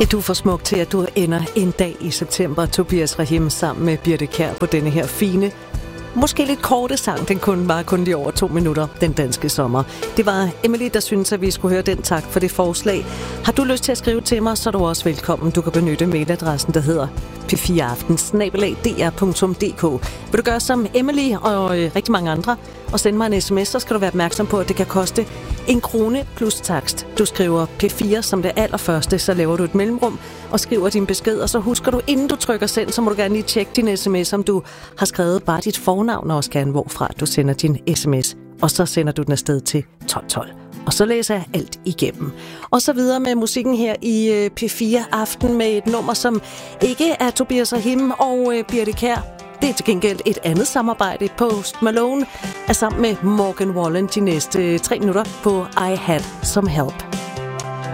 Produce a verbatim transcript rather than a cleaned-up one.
Ja, du er for smuk til, at du ender en dag i september. Tobias Rahim sammen med Birthe Kjær på denne her fine, måske lidt korte sang. Den kun var kun lige over to minutter, Den danske sommer. Det var Emily, der synes, at vi skulle høre den. Tak for det forslag. Har du lyst til at skrive til mig, så er du også velkommen. Du kan benytte mailadressen, der hedder p fire aften snabel-a d r punktum d k. Vil du gøre som Emily og øh, rigtig mange andre og sende mig en sms, så skal du være opmærksom på, at det kan koste en krone plus takst. Du skriver P fire som det allerførste, så laver du et mellemrum og skriver din besked, og så husker du, inden du trykker send, så må du gerne lige tjekke din sms, om du har skrevet bare dit fornavn, og også gerne hvorfra du sender din sms. Og så sender du den afsted til tolv tolv. Og så læser jeg alt igennem. Og så videre med musikken her i P fire Aften med et nummer, som ikke er Tobias Rahim og Birthe Kjær. Det er til gengæld et andet samarbejde. Post Malone er sammen med Morgan Wallen de næste tre minutter på I Had Some Help.